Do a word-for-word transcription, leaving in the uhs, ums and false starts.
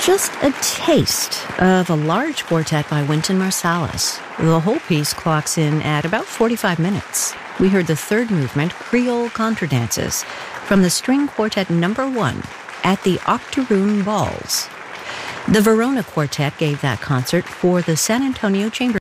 Just a taste of a large quartet by Wynton Marsalis. The whole piece clocks in at about forty-five minutes. We heard the third movement, Creole Contradances, from the String Quartet Number One at the Octoroon Balls. The Verona Quartet gave that concert for the San Antonio Chamber